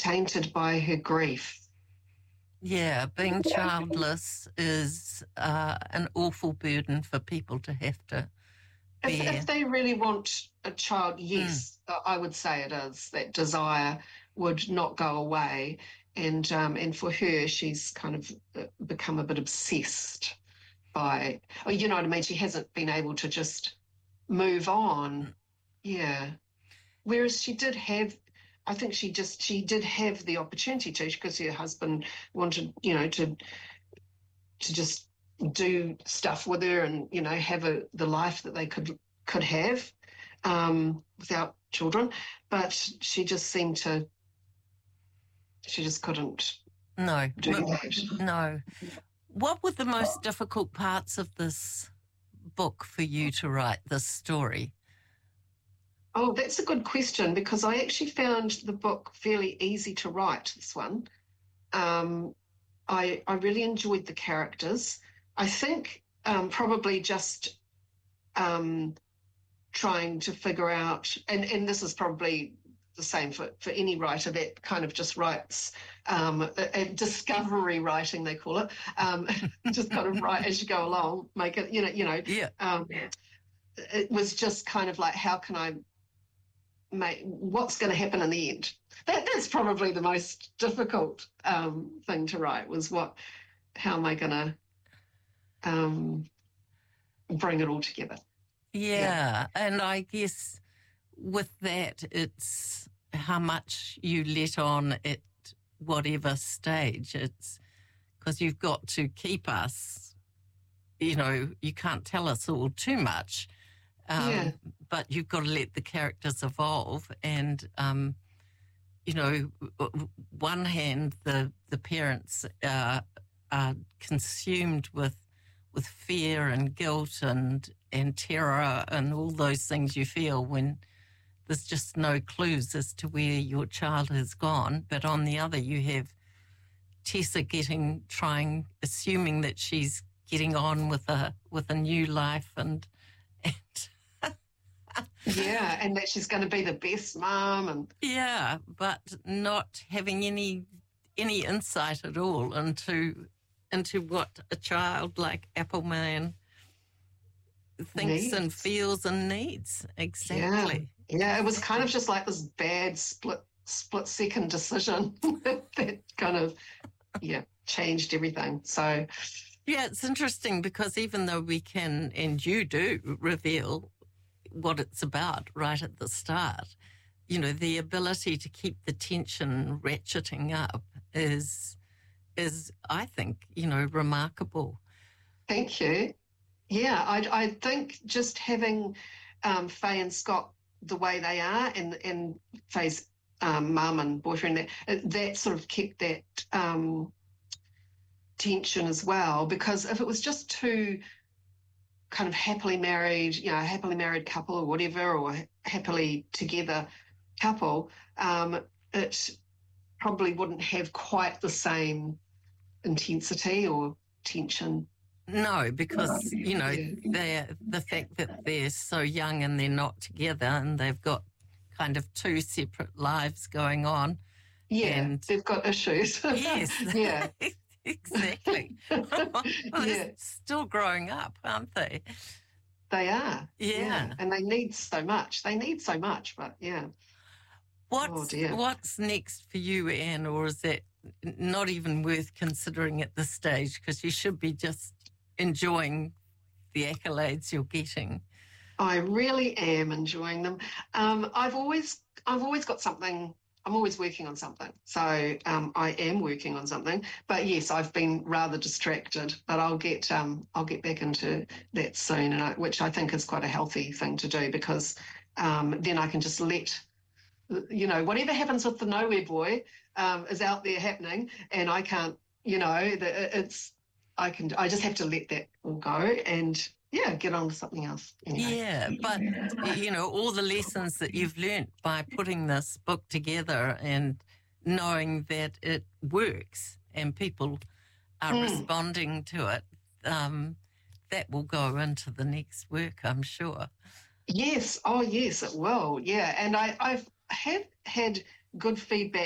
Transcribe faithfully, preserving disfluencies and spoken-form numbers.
tainted by her grief. Yeah, being childless is uh, an awful burden for people to have to If, bear. if they really want a child, yes, mm. I would say it is. That desire would not go away. And um, and for her, she's kind of become a bit obsessed by, oh, you know what I mean? She hasn't been able to just move on. Yeah. Whereas she did have, I think she just, she did have the opportunity to, because her husband wanted, you know, to, to just do stuff with her and, you know, have a, the life that they could, could have um, without children. But she just seemed to, she just couldn't no, do but, that. No. What were the most difficult parts of this book for you to write, this story? Oh, that's a good question, because I actually found the book fairly easy to write, this one. Um, I, I really enjoyed the characters. I think um, probably just um, trying to figure out, and, and this is probably the same for, for any writer that kind of just writes um, a, a discovery writing, they call it, um, just kind of write as you go along, make it, you know, you know. Yeah. Um, it was just kind of like, how can I make, what's going to happen in the end? That, that's probably the most difficult um, thing to write, was what, how am I going to um, bring it all together? Yeah, yeah, and I guess with that, it's how much you let on at whatever stage. It's because you've got to keep us, you know, you can't tell us all too much, um, yeah. but you've got to let the characters evolve. And, um, you know, one hand, the, the parents uh, are consumed with with fear and guilt and, and terror and all those things you feel when there's just no clues as to where your child has gone. But on the other, you have Tessa getting, trying, assuming that she's getting on with a with a new life, and, and yeah, and that she's going to be the best mum, and yeah, but not having any any insight at all into into what a child like Appleman thinks needs. and feels and needs. Exactly. Yeah. yeah, it was kind of just like this bad split split second decision that kind of yeah changed everything. So yeah, it's interesting because even though we can, and you do, reveal what it's about right at the start, you know, the ability to keep the tension ratcheting up is is, I think, you know, remarkable. Thank you. Yeah, I, I think just having um, Faye and Scott the way they are, and and Faye's um, mum and boyfriend, that that sort of kept that um, tension as well. Because if it was just two kind of happily married, you know, happily married couple or whatever, or happily together couple, um, it probably wouldn't have quite the same intensity or tension. No, because, you know, they're, the fact that they're so young and they're not together and they've got kind of two separate lives going on. Yeah, and they've got issues. Yes. Yeah. Exactly. Well, yeah. they're still growing up, aren't they? They are. Yeah. yeah. And they need so much. They need so much, but yeah. What's, oh dear. What's next for you, Anne, or is that not even worth considering at this stage, because you should be just enjoying the accolades you're getting? I really am enjoying them. Um, I've always, I've always got something. I'm always working on something, so um, I am working on something. But yes, I've been rather distracted. But I'll get, um, I'll get back into that soon, and I, which I think is quite a healthy thing to do, because um, then I can just let, you know, whatever happens with the Nowhere Boy um, is out there happening, and I can't, you know, the, it's. I can. I just have to let that all go and, yeah, get on with something else. Anyway. Yeah, but, you know, all the lessons that you've learnt by putting this book together and knowing that it works and people are mm. responding to it, um, that will go into the next work, I'm sure. Yes. Oh, yes, it will. Yeah. And I, I've have had good feedback